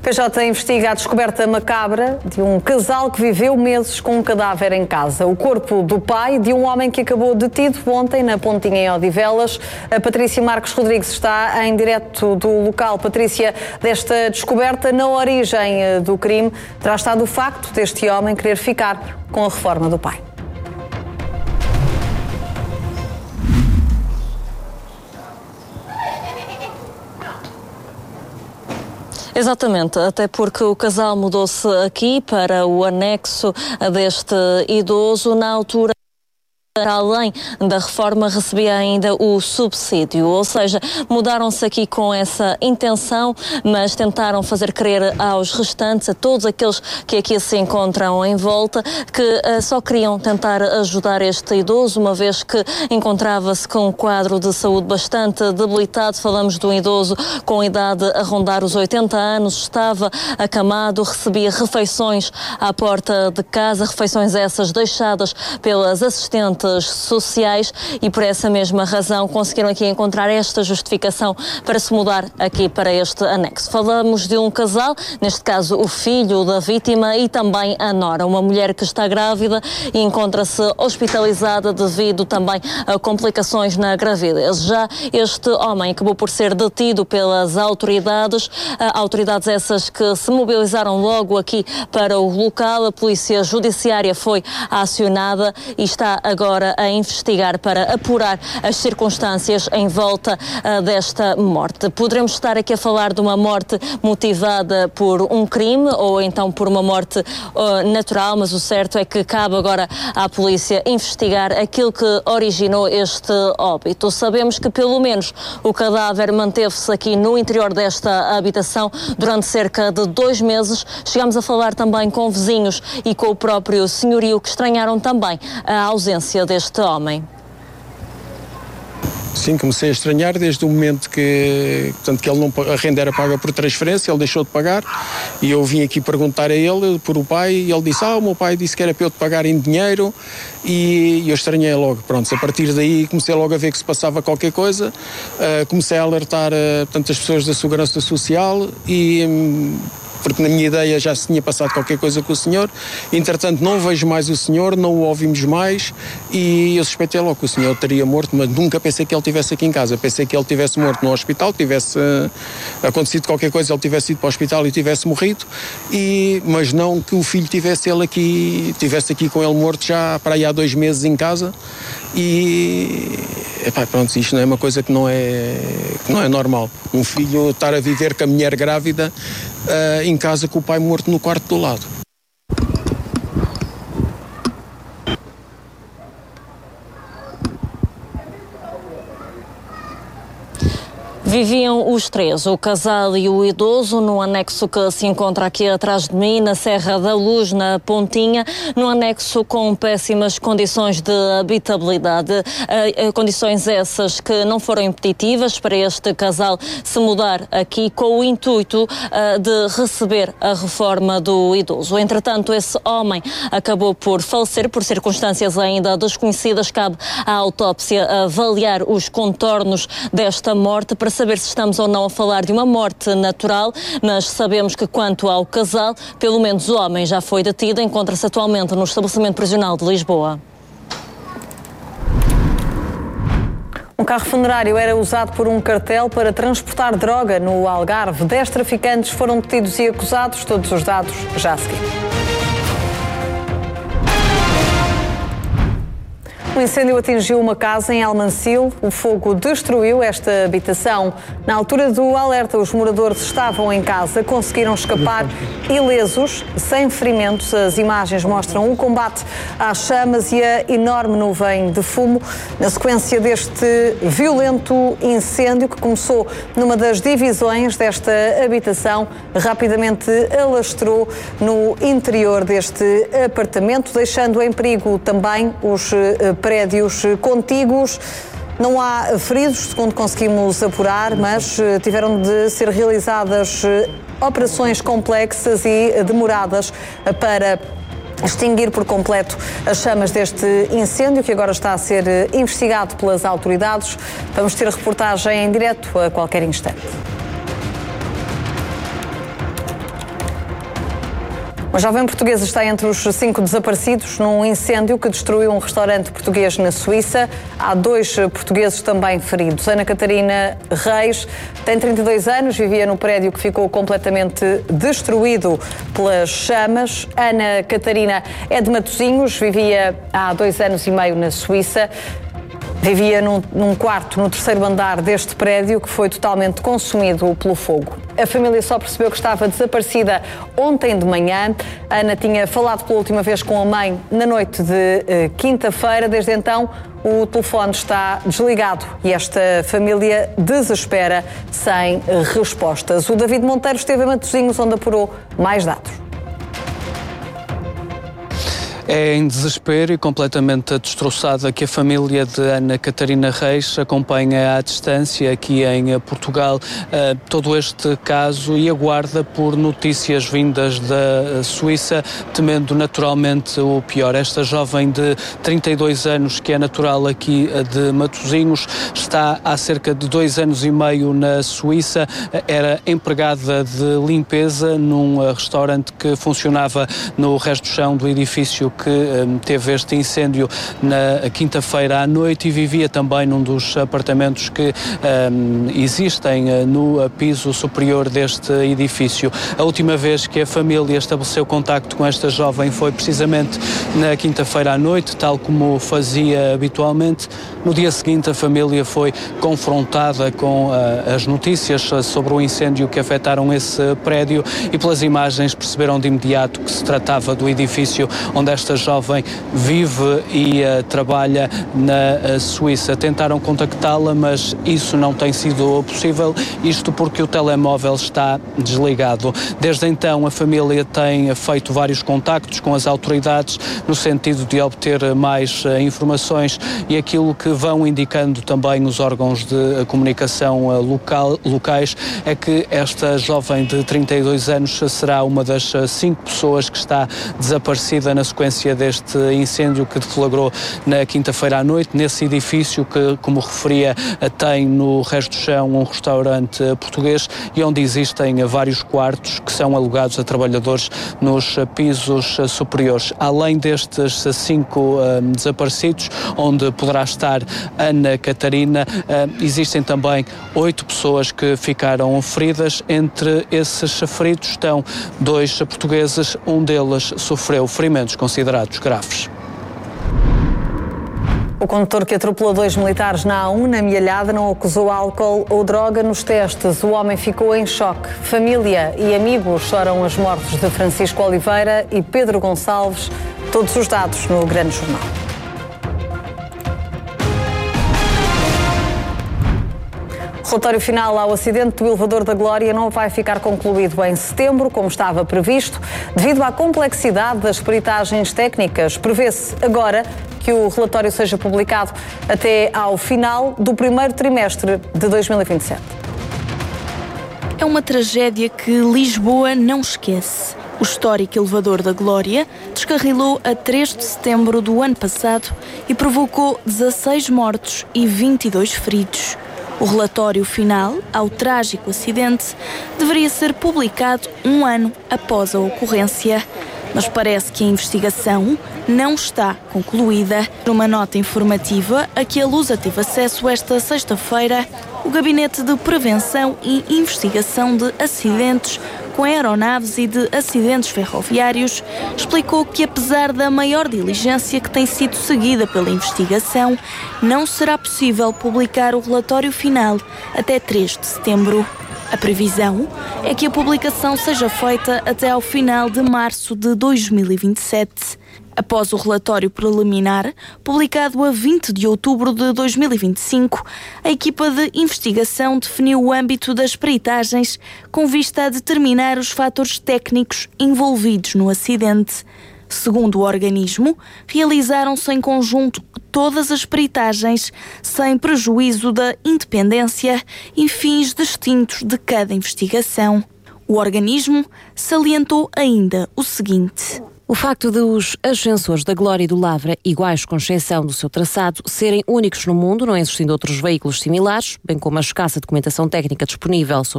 PJ investiga a descoberta macabra de um casal que viveu meses com um cadáver em casa. O corpo do pai de um homem que acabou detido ontem na Pontinha, em Odivelas. A Patrícia Marcos Rodrigues está em direto do local. Patrícia, desta descoberta, na origem do crime, terá estado o facto deste homem querer ficar com a reforma do pai. Exatamente, até porque o casal mudou-se aqui para o anexo deste idoso. Na altura, além da reforma, recebia ainda o subsídio, ou seja, mudaram-se aqui com essa intenção, mas tentaram fazer crer aos restantes, a todos aqueles que aqui se encontram em volta, que só queriam tentar ajudar este idoso, uma vez que encontrava-se com um quadro de saúde bastante debilitado. Falamos de um idoso com idade a rondar os 80 anos, estava acamado, recebia refeições à porta de casa, refeições essas deixadas pelas assistentes sociais, e por essa mesma razão conseguiram aqui encontrar esta justificação para se mudar aqui para este anexo. Falamos de um casal, neste caso o filho da vítima e também a nora, uma mulher que está grávida e encontra-se hospitalizada devido também a complicações na gravidez. Já este homem acabou por ser detido pelas autoridades essas que se mobilizaram logo aqui para o local. A polícia judiciária foi acionada e está agora a investigar para apurar as circunstâncias em volta desta morte. Poderemos estar aqui a falar de uma morte motivada por um crime ou então por uma morte natural, mas o certo é que cabe agora à polícia investigar aquilo que originou este óbito. Sabemos que pelo menos o cadáver manteve-se aqui no interior desta habitação durante cerca de 2 meses. Chegámos a falar também com vizinhos e com o próprio senhorio, que estranharam também a ausência deste homem. Sim, comecei a estranhar desde o momento que ele não, a renda era paga por transferência, ele deixou de pagar, e eu vim aqui perguntar a ele por o pai, e ele disse, o meu pai disse que era para eu te pagar em dinheiro, e eu estranhei logo. Pronto, a partir daí comecei logo a ver que se passava qualquer coisa, comecei a alertar as pessoas da Segurança Social porque na minha ideia já se tinha passado qualquer coisa com o senhor. Entretanto, não vejo mais o senhor, não o ouvimos mais, e eu suspeitei logo que o senhor teria morto, mas nunca pensei que ele estivesse aqui em casa. Pensei que ele tivesse morto no hospital, tivesse acontecido qualquer coisa, ele tivesse ido para o hospital e tivesse morrido, mas não que o filho tivesse aqui com ele morto já para aí há 2 meses em casa. E pronto, isto não é uma coisa que não é normal. Um filho estar a viver com a mulher grávida em casa com o pai morto no quarto do lado. Viviam os 3, o casal e o idoso, no anexo que se encontra aqui atrás de mim, na Serra da Luz, na Pontinha, num anexo com péssimas condições de habitabilidade. Condições essas que não foram impeditivas para este casal se mudar aqui com o intuito de receber a reforma do idoso. Entretanto, esse homem acabou por falecer por circunstâncias ainda desconhecidas. Cabe à autópsia avaliar os contornos desta morte para saber se estamos ou não a falar de uma morte natural, mas sabemos que quanto ao casal, pelo menos o homem já foi detido, encontra-se atualmente no estabelecimento prisional de Lisboa. Um carro funerário era usado por um cartel para transportar droga no Algarve. 10 traficantes foram detidos e acusados, todos os dados já a seguir. Um incêndio atingiu uma casa em Almancil. O fogo destruiu esta habitação. Na altura do alerta, os moradores estavam em casa, conseguiram escapar ilesos, sem ferimentos. As imagens mostram o combate às chamas e a enorme nuvem de fumo. Na sequência deste violento incêndio, que começou numa das divisões desta habitação, rapidamente alastrou no interior deste apartamento, deixando em perigo também os prédios contíguos. Não há feridos, segundo conseguimos apurar, mas tiveram de ser realizadas operações complexas e demoradas para extinguir por completo as chamas deste incêndio, que agora está a ser investigado pelas autoridades. Vamos ter a reportagem em direto a qualquer instante. Uma jovem portuguesa está entre os 5 desaparecidos num incêndio que destruiu um restaurante português na Suíça. Há 2 portugueses também feridos. Ana Catarina Reis tem 32 anos, vivia no prédio que ficou completamente destruído pelas chamas. Ana Catarina é de Matosinhos, vivia há 2 anos e meio na Suíça. Vivia num quarto no 3º andar deste prédio que foi totalmente consumido pelo fogo. A família só percebeu que estava desaparecida ontem de manhã. A Ana tinha falado pela última vez com a mãe na noite de quinta-feira. Desde então, o telefone está desligado e esta família desespera sem respostas. O David Monteiro esteve em Matosinhos, onde apurou mais dados. É em desespero e completamente destroçada que a família de Ana Catarina Reis acompanha à distância aqui em Portugal todo este caso e aguarda por notícias vindas da Suíça, temendo naturalmente o pior. Esta jovem de 32 anos, que é natural aqui de Matosinhos, está há cerca de 2 anos e meio na Suíça, era empregada de limpeza num restaurante que funcionava no resto do chão do edifício que teve este incêndio na quinta-feira à noite e vivia também num dos apartamentos que existem no piso superior deste edifício. A última vez que a família estabeleceu contacto com esta jovem foi precisamente na quinta-feira à noite, tal como fazia habitualmente. No dia seguinte, a família foi confrontada com as notícias sobre o incêndio que afetaram esse prédio e pelas imagens perceberam de imediato que se tratava do edifício onde esta jovem vive e trabalha na Suíça. Tentaram contactá-la, mas isso não tem sido possível, isto porque o telemóvel está desligado. Desde então, a família tem feito vários contactos com as autoridades no sentido de obter mais informações e aquilo que vão indicando também os órgãos de comunicação locais é que esta jovem de 32 anos será uma das 5 pessoas que está desaparecida na sequência deste incêndio que deflagrou na quinta-feira à noite, nesse edifício que, como referia, tem no resto do chão um restaurante português e onde existem vários quartos que são alugados a trabalhadores nos pisos superiores. Além destes 5 desaparecidos, onde poderá estar Ana Catarina, existem também 8 pessoas que ficaram feridas. Entre esses feridos estão 2 portugueses, um deles sofreu ferimentos considerados graves. O condutor que atropelou 2 militares na A1, na Mialhada, não acusou álcool ou droga nos testes. O homem ficou em choque. Família e amigos choram as mortes de Francisco Oliveira e Pedro Gonçalves. Todos os dados no Grande Jornal. O relatório final ao acidente do elevador da Glória não vai ficar concluído em setembro, como estava previsto, devido à complexidade das peritagens técnicas. Prevê-se agora que o relatório seja publicado até ao final do primeiro trimestre de 2027. É uma tragédia que Lisboa não esquece. O histórico elevador da Glória descarrilou a 3 de setembro do ano passado e provocou 16 mortos e 22 feridos. O relatório final ao trágico acidente deveria ser publicado 1 ano após a ocorrência, mas parece que a investigação não está concluída. Numa nota informativa a que a Lusa teve acesso esta sexta-feira, o Gabinete de Prevenção e Investigação de Acidentes com Aeronaves e de Acidentes Ferroviários explicou que, apesar da maior diligência que tem sido seguida pela investigação, não será possível publicar o relatório final até 3 de setembro. A previsão é que a publicação seja feita até ao final de março de 2027. Após o relatório preliminar, publicado a 20 de outubro de 2025, a equipa de investigação definiu o âmbito das peritagens com vista a determinar os fatores técnicos envolvidos no acidente. Segundo o organismo, realizaram-se em conjunto todas as peritagens, sem prejuízo da independência e fins distintos de cada investigação. O organismo salientou ainda o seguinte: o facto de os ascensores da Glória e do Lavra, iguais com exceção do seu traçado, serem únicos no mundo, não existindo outros veículos similares, bem como a escassa documentação técnica disponível sobre